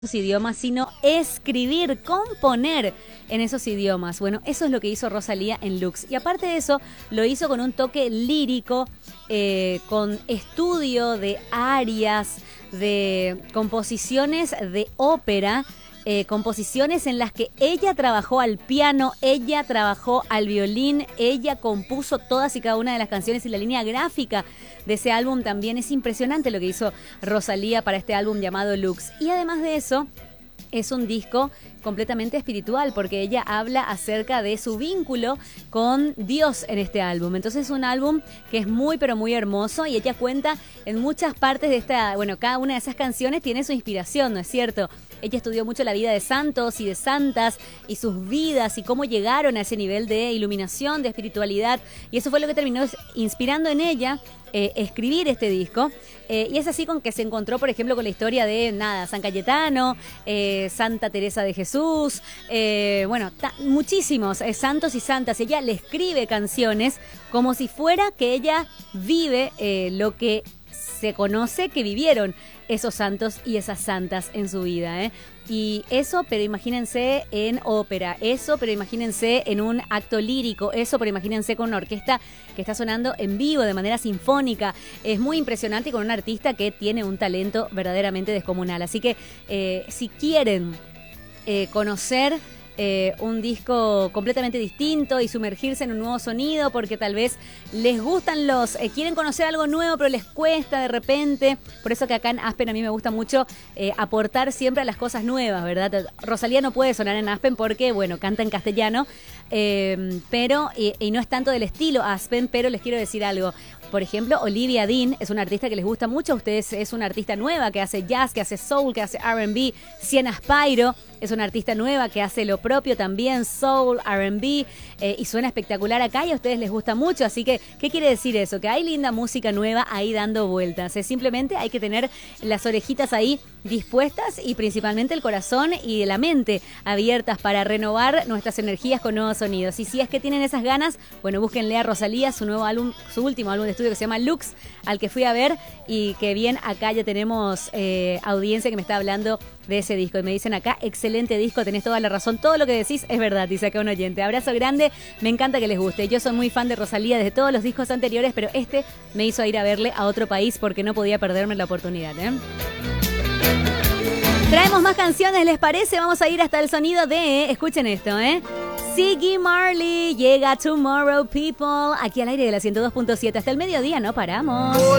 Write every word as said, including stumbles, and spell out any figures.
esos idiomas, sino escribir, componer en esos idiomas. Bueno, eso es lo que hizo Rosalía en Lux. Y aparte de eso, lo hizo con un toque lírico, eh, con estudio de arias, de composiciones de ópera, eh, composiciones en las que ella trabajó al piano, ella trabajó al violín, ella compuso todas y cada una de las canciones y la línea gráfica de ese álbum también. Es impresionante lo que hizo Rosalía para este álbum llamado Lux. Y además de eso, es un disco completamente espiritual porque ella habla acerca de su vínculo con Dios en este álbum. Entonces es un álbum que es muy pero muy hermoso y ella cuenta en muchas partes de esta, bueno, cada una de esas canciones tiene su inspiración, ¿no es cierto? Ella estudió mucho la vida de santos y de santas y sus vidas y cómo llegaron a ese nivel de iluminación, de espiritualidad, y eso fue lo que terminó inspirando en ella eh, escribir este disco. Eh, y es así con que se encontró, por ejemplo, con la historia de, nada, San Cayetano, eh, Santa Teresa de Jesús, eh, bueno, muchísimos eh, santos y santas. Ella le escribe canciones como si fuera que ella vive eh, lo que se conoce que vivieron esos santos y esas santas en su vida, ¿eh? Y eso, pero imagínense en ópera, eso, pero imagínense en un acto lírico, eso, pero imagínense con una orquesta que está sonando en vivo de manera sinfónica. Es muy impresionante y con un artista que tiene un talento verdaderamente descomunal. Así que eh, si quieren eh, conocer Eh, un disco completamente distinto y sumergirse en un nuevo sonido porque tal vez les gustan los, eh, quieren conocer algo nuevo pero les cuesta de repente, por eso que acá en Aspen a mí me gusta mucho eh, aportar siempre a las cosas nuevas, ¿verdad? Rosalía no puede sonar en Aspen porque, bueno, canta en castellano, eh, pero, y, y no es tanto del estilo Aspen, pero les quiero decir algo. Por ejemplo, Olivia Dean es una artista que les gusta mucho a ustedes, es una artista nueva que hace jazz, que hace soul, que hace R and B. Sienna Spyro es una artista nueva que hace lo propio también, soul, R and B, eh, y suena espectacular acá y a ustedes les gusta mucho. Así que, ¿qué quiere decir eso? Que hay linda música nueva ahí dando vueltas. Es simplemente hay que tener las orejitas ahí dispuestas y principalmente el corazón y la mente abiertas para renovar nuestras energías con nuevos sonidos. Y si es que tienen esas ganas, bueno, búsquenle a Rosalía, su nuevo álbum, su último álbum de estudio que se llama Lux, al que fui a ver, y que bien acá ya tenemos eh, audiencia que me está hablando de ese disco y me dicen acá, excelente disco, tenés toda la razón, todo lo que decís es verdad, dice acá un oyente. Abrazo grande, me encanta que les guste. Yo soy muy fan de Rosalía desde todos los discos anteriores, pero este me hizo ir a verle a otro país porque no podía perderme la oportunidad, ¿eh? Traemos más canciones, ¿les parece? Vamos a ir hasta el sonido de, escuchen esto, ¿eh? Ziggy Marley, llega Tomorrow People, aquí al aire de la ciento dos punto siete. Hasta el mediodía no paramos.